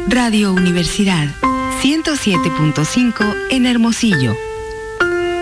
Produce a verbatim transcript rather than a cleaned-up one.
Radio Universidad ciento siete punto cinco en Hermosillo.